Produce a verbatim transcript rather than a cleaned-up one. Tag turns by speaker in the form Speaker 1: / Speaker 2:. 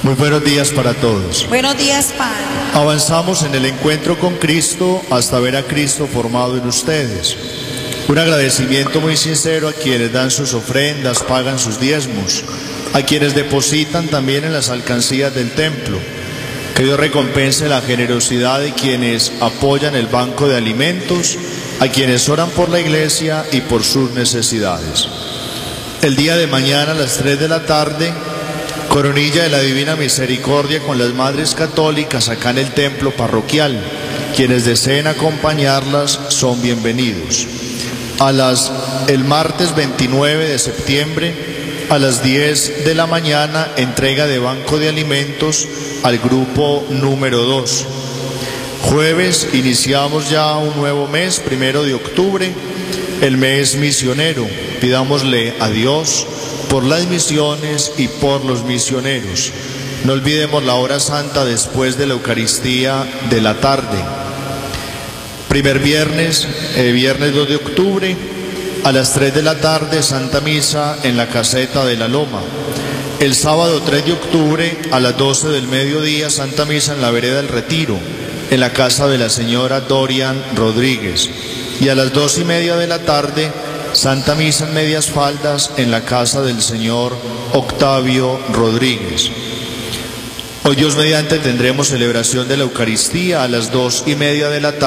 Speaker 1: Muy buenos días para todos.
Speaker 2: Buenos días, Padre.
Speaker 1: Avanzamos en el encuentro con Cristo hasta ver a Cristo formado en ustedes. Un agradecimiento muy sincero a quienes dan sus ofrendas, pagan sus diezmos, a quienes depositan también en las alcancías del templo. Que Dios recompense la generosidad de quienes apoyan el banco de alimentos, a quienes oran por la iglesia y por sus necesidades. El día de mañana a las tres de la tarde, coronilla de la Divina Misericordia con las Madres Católicas acá en el templo parroquial. Quienes deseen acompañarlas son bienvenidos. A las, el martes veintinueve de septiembre, a las diez de la mañana, entrega de banco de alimentos al grupo número dos. Jueves iniciamos ya un nuevo mes, primero de octubre, el mes misionero. Pidámosle a Dios por las misiones y por los misioneros. No olvidemos la hora santa después de la Eucaristía de la tarde. Primer viernes, eh, viernes dos de octubre, a las tres de la tarde, Santa Misa en la Caseta de la Loma. El sábado tres de octubre, a las doce del mediodía, Santa Misa en la Vereda del Retiro, en la casa de la señora Dorian Rodríguez. Y a las dos y media de la tarde, Santa Misa en Medias Faldas, en la casa del señor Octavio Rodríguez. Hoy, Dios mediante, tendremos celebración de la Eucaristía a las dos y media de la tarde.